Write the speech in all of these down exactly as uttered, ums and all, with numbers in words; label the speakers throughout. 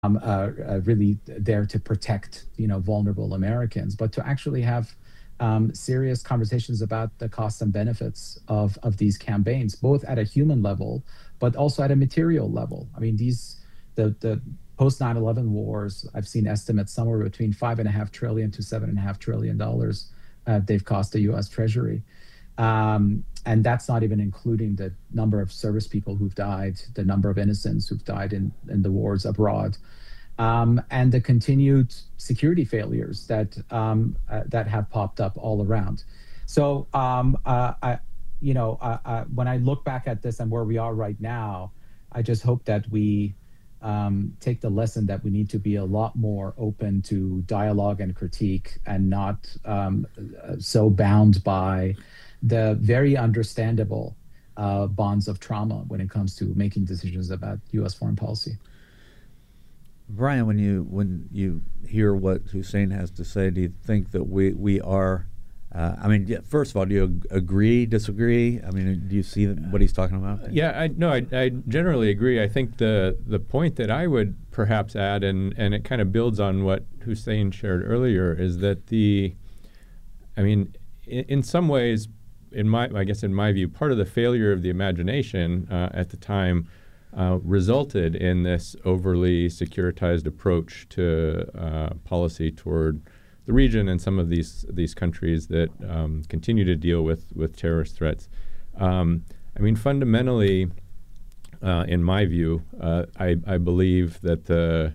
Speaker 1: um, uh, uh, really there to protect, you know, vulnerable Americans, but to actually have um, serious conversations about the costs and benefits of of these campaigns, both at a human level, but also at a material level. I mean, these the the post nine eleven wars. I've seen estimates somewhere between five and a half trillion to seven and a half trillion dollars uh, they've cost the U S. Treasury. Um, and that's not even including the number of service people who've died, the number of innocents who've died in, in the wars abroad, um, and the continued security failures that um, uh, that have popped up all around. So, um, uh, I, you know, uh, uh, when I look back at this and where we are right now, I just hope that we um, take the lesson that we need to be a lot more open to dialogue and critique, and not um, uh, so bound by the very understandable uh, bonds of trauma when it comes to making decisions about U S foreign policy.
Speaker 2: Brian, when you when you hear what Hussein has to say, do you think that we we are? Uh, I mean, yeah, first of all, do you ag- agree, disagree? I mean, do you see what he's talking about?
Speaker 3: Yeah, I, no, I, I generally agree. I think the the point that I would perhaps add, and and it kind of builds on what Hussein shared earlier, is that the, I mean, in, in some ways, in my I guess in my view, part of the failure of the imagination uh, at the time Uh, resulted in this overly securitized approach to uh, policy toward the region and some of these these countries that um, continue to deal with with terrorist threats. Um, I mean, fundamentally, uh, in my view, uh, I, I believe that the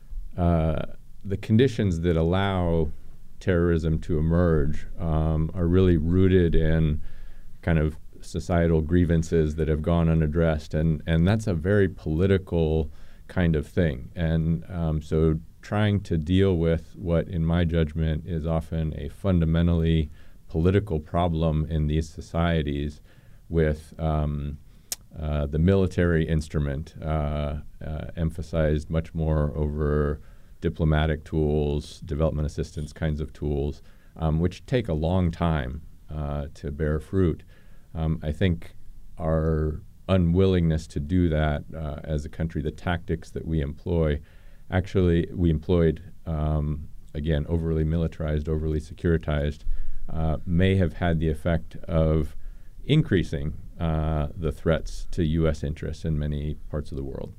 Speaker 3: uh, the conditions that allow terrorism to emerge um, are really rooted in kind of societal grievances that have gone unaddressed, and and that's a very political kind of thing. And um, so trying to deal with what, in my judgment, is often a fundamentally political problem in these societies, with um, uh, the military instrument uh, uh, emphasized much more over diplomatic tools, development assistance kinds of tools, um, which take a long time uh, to bear fruit. Um, I think our unwillingness to do that uh, as a country, the tactics that we employ, actually we employed, um, again, overly militarized, overly securitized, uh, may have had the effect of increasing uh, the threats to U S interests in many parts of the world.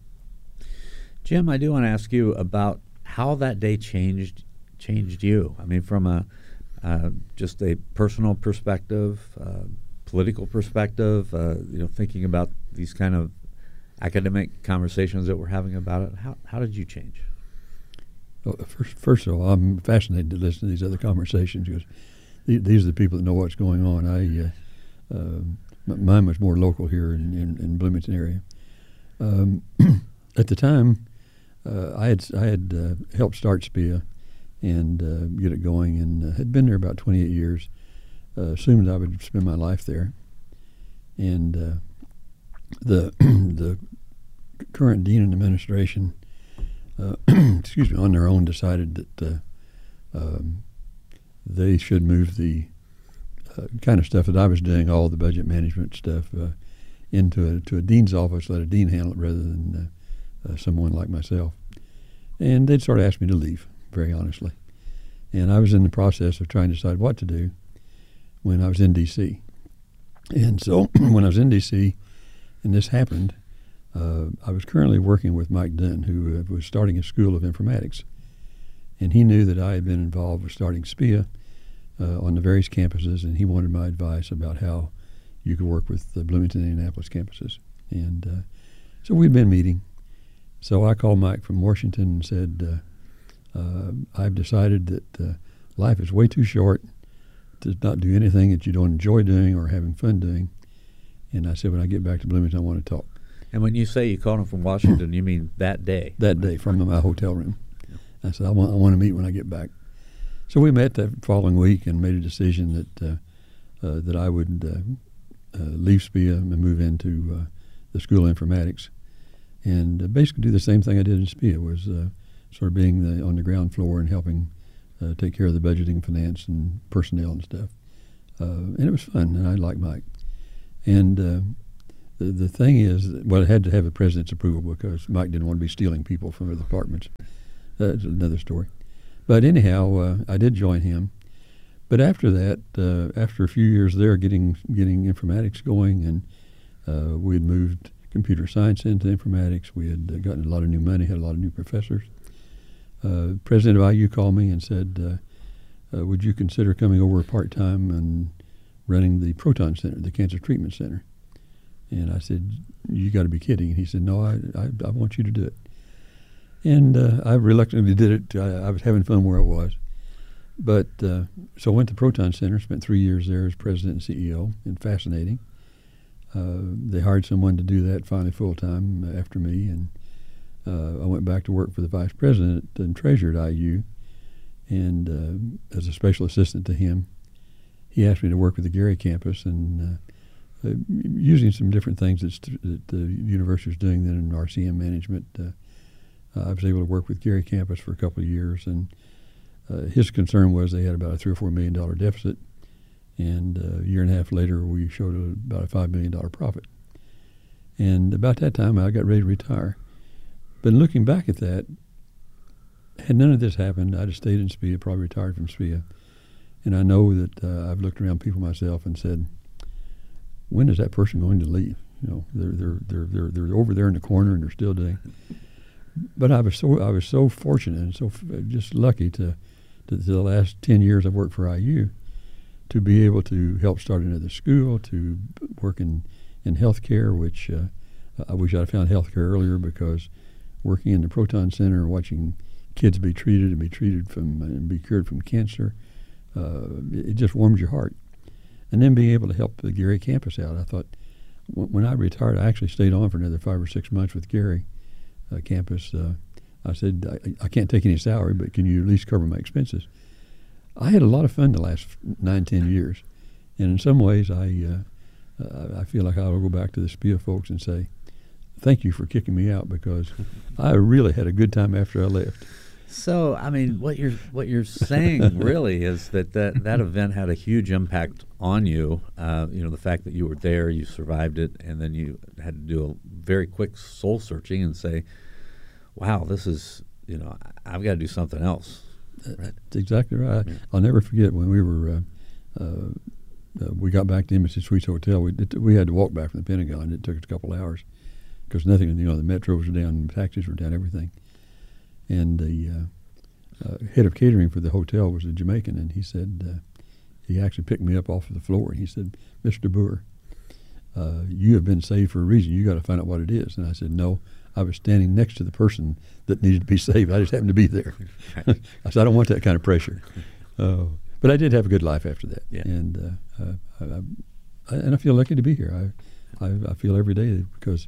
Speaker 2: Jim, I do want to ask you about how that day changed changed you. I mean, from a uh, just a personal perspective, uh, political perspective, uh, you know, thinking about these kind of academic conversations that we're having about it. How how did you change?
Speaker 4: Well, first, first of all, I'm fascinated to listen to these other conversations, because th- these are the people that know what's going on. I uh, uh, m- mine was more local here in, in, in Bloomington area. Um, at the time, uh, I had I had uh, helped start S P I A and uh, get it going, and uh, had been there about twenty-eight years. Uh, assumed I would spend my life there, and uh, the the current dean and administration, uh, excuse me, on their own decided that uh, um, they should move the uh, kind of stuff that I was doing, all the budget management stuff, uh, into a to a dean's office. Let a dean handle it rather than uh, uh, someone like myself. And they'd sort of asked me to leave, very honestly. And I was in the process of trying to decide what to do when I was in D C And so when I was in D C and this happened, uh, I was currently working with Mike Dunn, who uh, was starting a school of informatics. And he knew that I had been involved with starting S P I A uh, on the various campuses, and he wanted my advice about how you could work with the Bloomington and Indianapolis campuses. And uh, so we'd been meeting. So I called Mike from Washington and said, uh, uh, I've decided that uh, life is way too short to not do anything that you don't enjoy doing or having fun doing. And I said, when I get back to Bloomington, I want to talk.
Speaker 2: And when you say you called him from Washington, you mean that day?
Speaker 4: That day, from my hotel room. I said, I want, I want to meet when I get back. So we met that following week and made a decision that uh, uh, that I would uh, uh, leave S P I A and move into uh, the School of Informatics, and uh, basically do the same thing I did in S P I A, was uh, sort of being the, on the ground floor and helping Uh, take care of the budgeting, finance, and personnel and stuff. Uh, and it was fun, and I liked Mike. And uh, the the thing is, well, it had to have the president's approval because Mike didn't want to be stealing people from other departments. That's another story. But anyhow, uh, I did join him. But after that, uh, after a few years there, getting getting informatics going, and uh, we had moved computer science into informatics. We had uh, gotten a lot of new money, had a lot of new professors. Uh, president of I U called me and said, uh, uh, would you consider coming over part-time and running the Proton Center, the Cancer Treatment Center? And I said, you got to be kidding. And he said, no, I, I, I want you to do it. And uh, I reluctantly did it. I, I was having fun where I was. But uh, so I went to Proton Center, spent three years there as president and C E O, and fascinating. Uh, they hired someone to do that finally full-time after me, and uh, I went back to work for the vice president and treasurer at I U, and uh, as a special assistant to him. He asked me to work with the Gary campus, and uh, uh, using some different things that, st- that the university was doing then in R C M management, uh, I was able to work with Gary campus for a couple of years, and uh, his concern was they had about a three or four million dollar deficit. And uh, a year and a half later, we showed a, about a five million dollar profit. And about that time, I got ready to retire. But looking back at that, had none of this happened, I'd have stayed in S P I A, probably retired from S P I A. And I know that uh, I've looked around people myself and said, when is that person going to leave? You know, they're they're they're they're they're over there in the corner and they're still doing. But I was so I was so fortunate and so f- just lucky to, to, to the last ten years I've worked for I U. To be able to help start another school, to work in, in healthcare, which uh, I wish I'd found healthcare earlier, because working in the Proton Center, watching kids be treated and be treated from and be cured from cancer, uh, it, it just warms your heart. And then being able to help the Gary campus out, I thought w- when I retired, I actually stayed on for another five or six months with Gary uh, campus. Uh, I said, I, I can't take any salary, but can you at least cover my expenses? I had a lot of fun the last nine, ten years, and in some ways, I uh, uh, I feel like I'll go back to the S P I A folks and say, thank you for kicking me out, because I really had a good time after I left.
Speaker 2: So, I mean, what you're what you're saying really is that, that that event had a huge impact on you. Uh, you know, the fact that you were there, you survived it, and then you had to do a very quick soul searching and say, wow, this is, you know, I've got to do something else.
Speaker 4: Right. That's exactly right. Yeah. I'll never forget when we were, uh, uh, uh, we got back to Embassy Suites Hotel. We it, we had to walk back from the Pentagon. It took us a couple of hours because nothing, you know, the metros were down, taxis were down, everything. And the uh, uh, head of catering for the hotel was a Jamaican, and he said, uh, he actually picked me up off of the floor, and he said, Mister Boer, uh, you have been saved for a reason. You got to find out what it is. And I said, no. I was standing next to the person that needed to be saved. I just happened to be there. I said, I don't want that kind of pressure. Uh, but I did have a good life after that.
Speaker 2: Yeah.
Speaker 4: And uh, uh, I, I, and I feel lucky to be here. I, I, I feel every day, because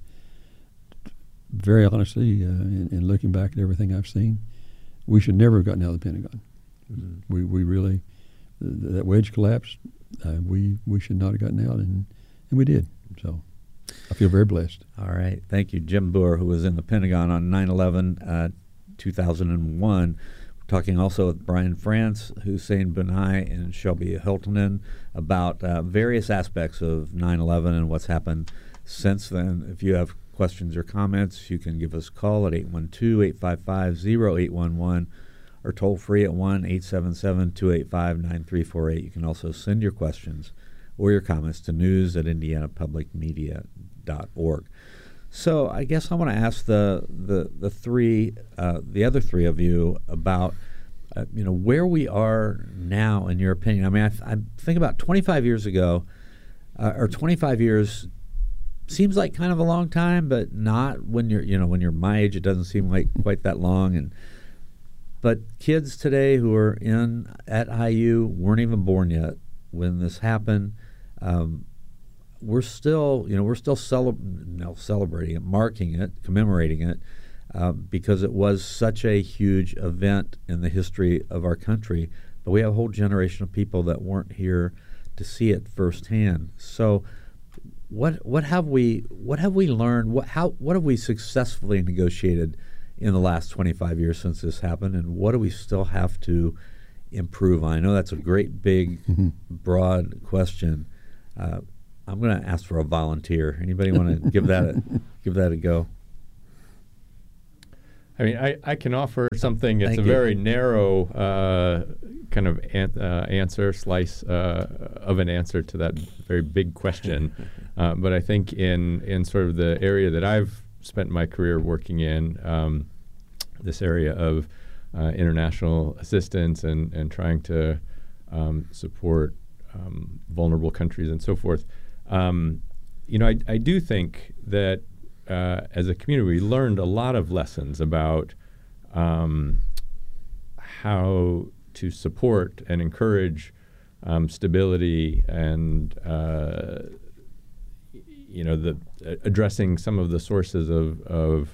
Speaker 4: very honestly, uh, in, in looking back at everything I've seen, we should never have gotten out of the Pentagon. Mm-hmm. We we really, th- that wedge collapsed. Uh, we, we should not have gotten out, and, and we did. So I feel very blessed.
Speaker 2: All right. Thank you, Jim Boer, who was in the Pentagon on nine eleven, uh, two thousand one. We're talking also with Brian France, Hussein Bunai, and Shelby Hiltonen about uh, various aspects of nine eleven and what's happened since then. If you have questions or comments, you can give us a call at eight one two, eight five five, zero eight one one or toll free at one eight seven seven, two eight five, nine three four eight. You can also send your questions or your comments to news at indiana public media dot org. So I guess I want to ask the the the three uh, the other three of you about uh, you know where we are now in your opinion. I mean, I, th- I think about twenty-five years ago, uh, or twenty-five years seems like kind of a long time, but not when you're you know when you're my age. It doesn't seem like quite that long. And but kids today who are in at I U weren't even born yet when this happened. Um, we're still, you know, we're still cele- no, celebrating it, marking it, commemorating it, uh, because it was such a huge event in the history of our country. But we have a whole generation of people that weren't here to see it firsthand. So, what what have we what have we learned? What how what have we successfully negotiated in the last twenty-five years since this happened, and what do we still have to improve on? I know that's a great, big, mm-hmm. broad question. Uh, I'm going to ask for a volunteer. Anybody want to give that a, give that a go?
Speaker 3: I mean, I, I can offer something. It's
Speaker 2: Thank
Speaker 3: a
Speaker 2: you.
Speaker 3: very narrow uh, kind of an, uh, answer, slice uh, of an answer to that very big question. uh, but I think in, in sort of the area that I've spent my career working in, um, this area of uh, international assistance and, and trying to um, support um, vulnerable countries and so forth, um, you know, I, I do think that Uh, as a community, we learned a lot of lessons about um, how to support and encourage um, stability and, uh, you know, the uh, addressing some of the sources of, of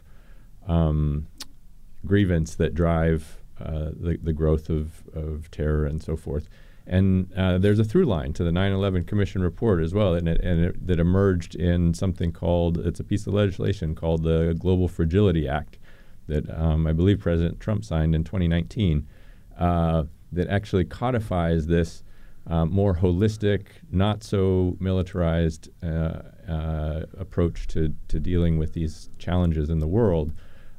Speaker 3: um, grievance that drive uh, the, the growth of, of terror and so forth. And uh, there's a through line to the nine eleven Commission report as well, and, it, and it, that emerged in something called, it's a piece of legislation called the Global Fragility Act that um, I believe President Trump signed in twenty nineteen, uh, that actually codifies this uh, more holistic, not so militarized uh, uh, approach to, to dealing with these challenges in the world.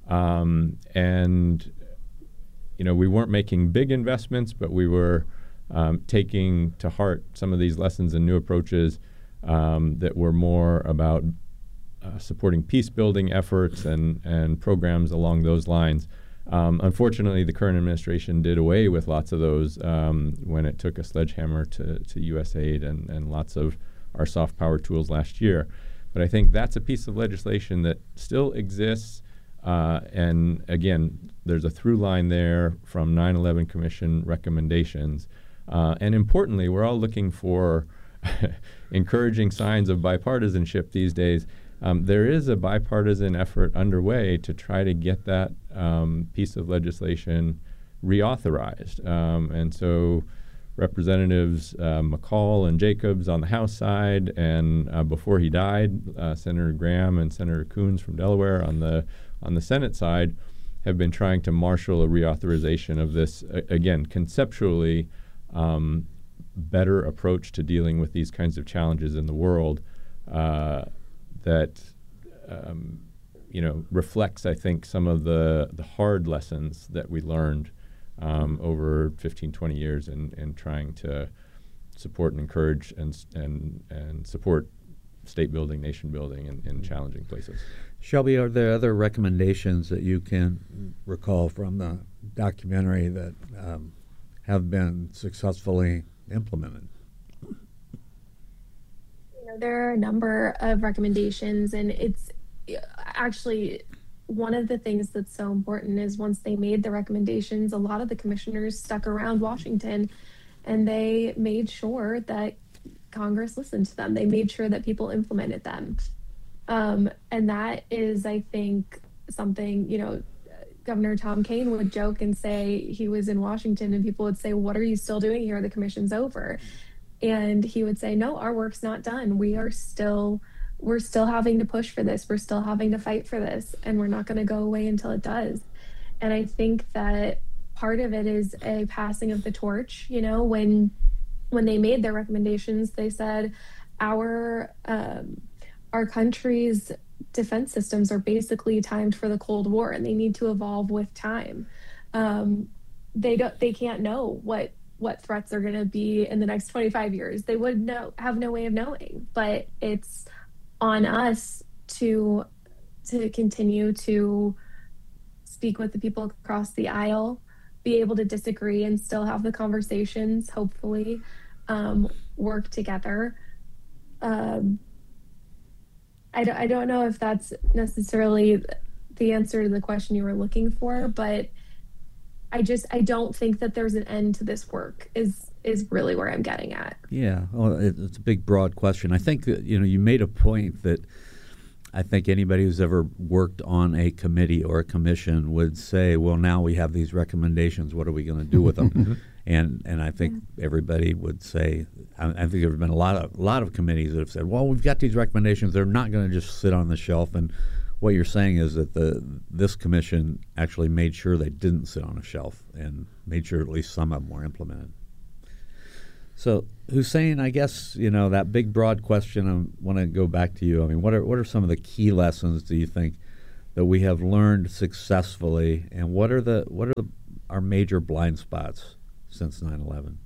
Speaker 3: Um, and, you know, we weren't making big investments, but we were Um, taking to heart some of these lessons and new approaches um, that were more about uh, supporting peace-building efforts and, and programs along those lines. Um, unfortunately, the current administration did away with lots of those um, when it took a sledgehammer to, to U S aid and, and lots of our soft power tools last year. But I think that's a piece of legislation that still exists. Uh, and again, there's a through line there from nine eleven Commission recommendations. Uh, and importantly, we're all looking for encouraging signs of bipartisanship these days. Um, there is a bipartisan effort underway to try to get that um, piece of legislation reauthorized. Um, and so Representatives uh, McCall and Jacobs on the House side, and uh, before he died, uh, Senator Graham and Senator Coons from Delaware on the on the Senate side have been trying to marshal a reauthorization of this, uh, again, conceptually um, better approach to dealing with these kinds of challenges in the world uh, that um, you know reflects, I think, some of the, the hard lessons that we learned um, over fifteen, twenty years in, in trying to support and encourage and and and support state building, nation building in, in challenging places.
Speaker 2: Shelby, are there other recommendations that you can recall from the documentary that um, have been successfully implemented?
Speaker 5: You know, there are a number of recommendations, and it's actually one of the things that's so important is once they made the recommendations, a lot of the commissioners stuck around Washington, and they made sure that Congress listened to them. They made sure that people implemented them. Um, and that is, I think, something, you know, Governor Tom Kean would joke and say he was in Washington and people would say, "What are you still doing here? The commission's over." And he would say, "No, our work's not done. We are still, we're still having to push for this. We're still having to fight for this. And we're not going to go away until it does." And I think that part of it is a passing of the torch. You know, when when they made their recommendations, they said our um, our country's defense systems are basically timed for the Cold War, and they need to evolve with time. Um, they don't, they can't know what what threats are going to be in the next twenty-five years. They would know, have no way of knowing. But it's on us to to continue to speak with the people across the aisle, be able to disagree and still have the conversations, hopefully, um, work together. Um, I, don't, I don't know if that's necessarily the answer to the question you were looking for, but I just, I don't think that there's an end to this work is, is really where I'm getting at.
Speaker 2: Yeah, well, it, it's a big, broad question. I think that, you know, you made a point that I think anybody who's ever worked on a committee or a commission would say, well, now we have these recommendations. What are we going to do with them? and and I think everybody would say, I, I think there have been a lot of a lot of committees that have said, well, we've got these recommendations. They're not going to just sit on the shelf. And what you're saying is that the this commission actually made sure they didn't sit on a shelf and made sure at least some of them were implemented. So, Hussein, I guess, you know, that big, broad question, I want to go back to you. I mean, what are, what are some of the key lessons, do you think, that we have learned successfully, and what are the what are the, our major blind spots since nine eleven?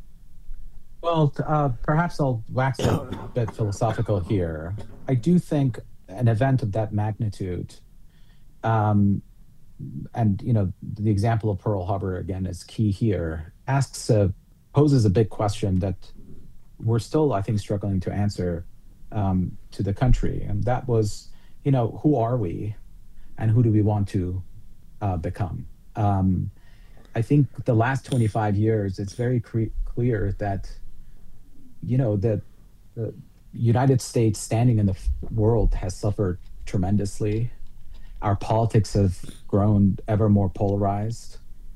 Speaker 1: Well, uh, perhaps I'll wax a bit philosophical here. I do think an event of that magnitude, um, and you know, the example of Pearl Harbor again is key here, asks a poses a big question that we're still, I think, struggling to answer um, to the country, and that was, you know, who are we, and who do we want to uh, become? Um, I think the last twenty-five years, it's very cre- clear that, you know, the, the United States standing in the f- world has suffered tremendously. Our politics have grown ever more polarized.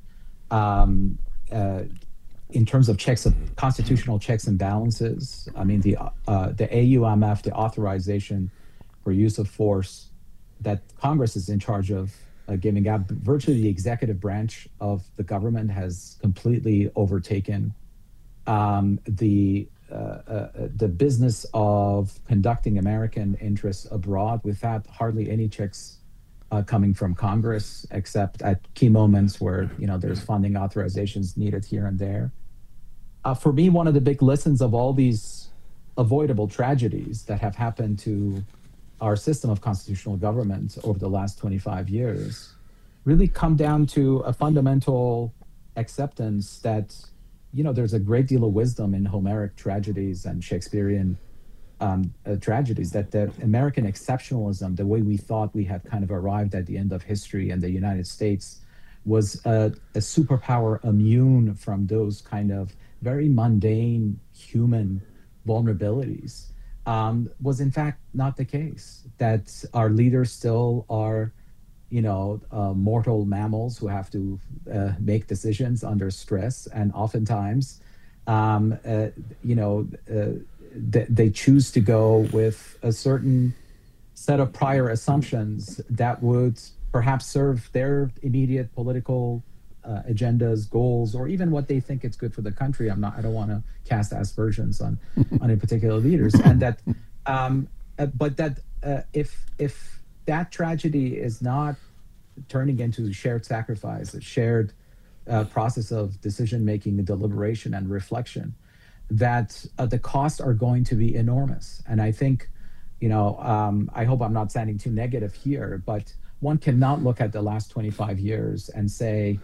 Speaker 1: Um, uh, in terms of checks, of constitutional checks and balances, I mean, the uh, the A U M F, the authorization for use of force that Congress is in charge of uh, giving out, virtually the executive branch of the government has completely overtaken um, the uh, uh, the business of conducting American interests abroad without hardly any checks uh, coming from Congress, except at key moments where, you know, there's funding authorizations needed here and there. Uh, for me, one of the big lessons of all these avoidable tragedies that have happened to our system of constitutional government over the last twenty-five years really come down to a fundamental acceptance that, you know, there's a great deal of wisdom in Homeric tragedies and Shakespearean um, uh, tragedies, that the American exceptionalism, the way we thought we had kind of arrived at the end of history in the United States, was a, a superpower immune from those kind of very mundane human vulnerabilities, um, was in fact not the case. That our leaders still are, you know, uh, mortal mammals who have to uh, make decisions under stress, and oftentimes, um, uh, you know, uh, th- they choose to go with a certain set of prior assumptions that would perhaps serve their immediate political uh, agendas, goals, or even what they think it's good for the country. I'm not. I don't want to cast aspersions on on any particular leaders, and that, um, uh, but that uh, if if that tragedy is not turning into shared sacrifice, a shared uh, process of decision making, deliberation, and reflection, that uh, the costs are going to be enormous. And I think, you know, um, I hope I'm not sounding too negative here, but one cannot look at the last twenty-five years and say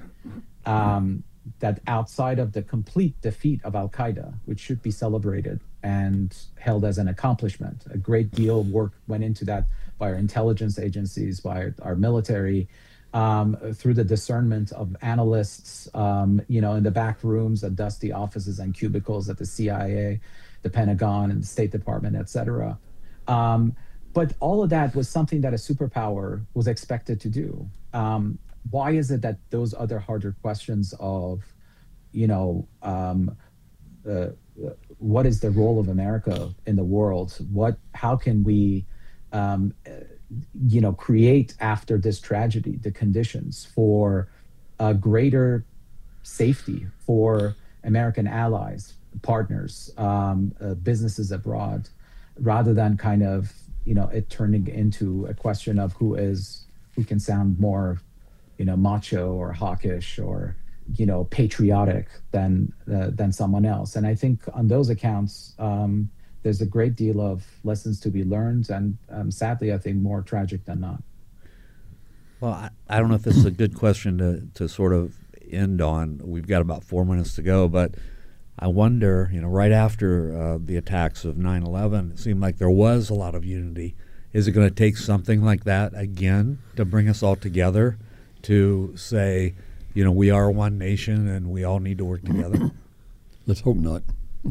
Speaker 1: um, that outside of the complete defeat of Al-Qaeda, which should be celebrated and held as an accomplishment, a great deal of work went into that by our intelligence agencies, by our military, um, through the discernment of analysts, um, you know, in the back rooms of dusty offices and cubicles at the C I A, the Pentagon, and the State Department, et cetera. Um, but all of that was something that a superpower was expected to do. Um, why is it that those other harder questions of, you know, um, uh, what is the role of America in the world? What, how can we, um, you know, create after this tragedy the conditions for a greater safety for American allies, partners, um, uh, businesses abroad, rather than kind of, you know, it turning into a question of who is, who can sound more, you know, macho or hawkish or, you know, patriotic than uh, than someone else. And I think on those accounts, um, there's a great deal of lessons to be learned, and um, sadly, I think more tragic than not.
Speaker 2: Well, I, I don't know if this is a good question to, to sort of end on. We've got about four minutes to go, but I wonder, you know, right after uh, the attacks of nine eleven, it seemed like there was a lot of unity. Is it going to take something like that again to bring us all together, to say, you know, we are one nation and we all need to work together?
Speaker 4: Let's hope not.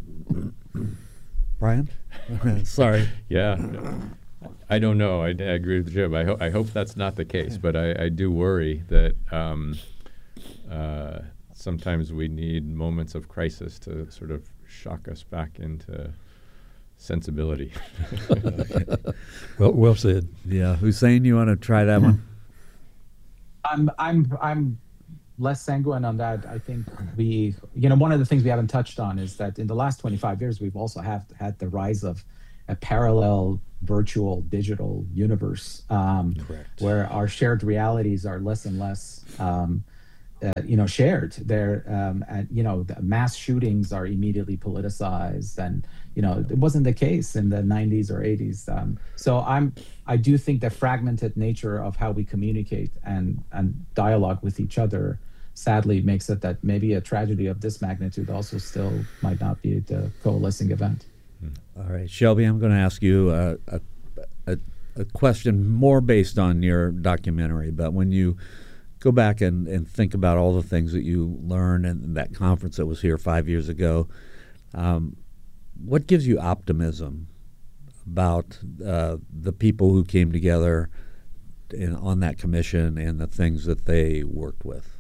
Speaker 2: Brian? Sorry.
Speaker 3: Yeah. I don't know. I, I agree with Jim. I, ho- I hope that's not the case, but I, I do worry that um, uh, sometimes we need moments of crisis to sort of shock us back into sensibility.
Speaker 4: Well, well said.
Speaker 2: Yeah. Hussein, you want to try that one?
Speaker 1: I'm I'm I'm less sanguine on that. I think we, you know, one of the things we haven't touched on is that in the last twenty-five years, we've also have had the rise of a parallel virtual digital universe, um, where our shared realities are less and less, um, uh, you know, shared. They're, um, and, you know, the mass shootings are immediately politicized, and, you know, it wasn't the case in the nineties or eighties. Um, so I'm, I do think the fragmented nature of how we communicate and, and dialogue with each other sadly makes it that maybe a tragedy of this magnitude also still might not be the coalescing event.
Speaker 2: All right, Shelby, I'm going to ask you a, a, a, a question more based on your documentary, but when you go back and, and think about all the things that you learned in that conference that was here five years ago, um, what gives you optimism about uh, the people who came together in, on that commission and the things that they worked with?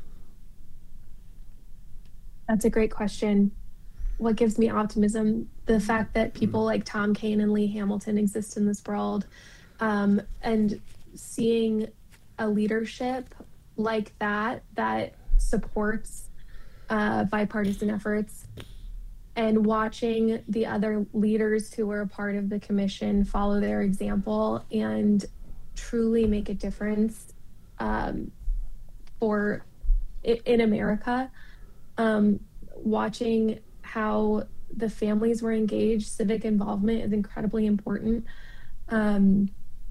Speaker 5: That's a great question. What gives me optimism? The fact that people like Tom Kean and Lee Hamilton exist in this world, um, and seeing a leadership like that that supports uh, bipartisan efforts, and watching the other leaders who were a part of the commission follow their example and truly make a difference um, for in America. Um, watching how the families were engaged, civic involvement is incredibly important. Um,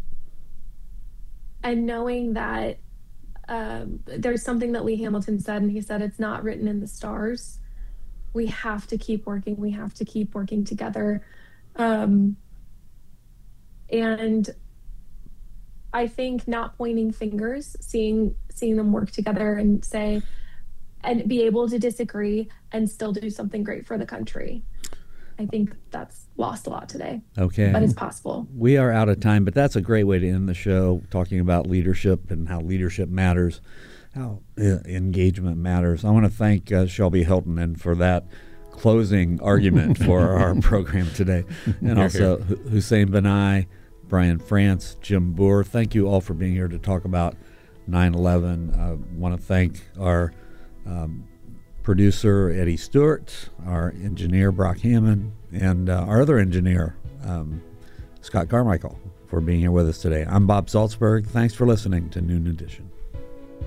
Speaker 5: and knowing that um, there's something that Lee Hamilton said, and he said, it's not written in the stars. We have to keep working. We have to keep working together. Um, and I think not pointing fingers, seeing seeing them work together and say, and be able to disagree and still do something great for the country. I think that's lost a lot today.
Speaker 2: Okay.
Speaker 5: But it's possible.
Speaker 2: We are out of time, but that's a great way to end the show, talking about leadership and how leadership matters, how uh, engagement matters. I want to thank uh, Shelby Hilton and for that closing argument for our program today. And also H- Hussein Banai, Brian France, Jim Boer. Thank you all for being here to talk about nine eleven. I want to thank our Um, producer Eddie Stewart, our engineer Brock Hammond, and uh, our other engineer um, Scott Carmichael for being here with us today. I'm Bob Salzberg. Thanks for listening to Noon Edition.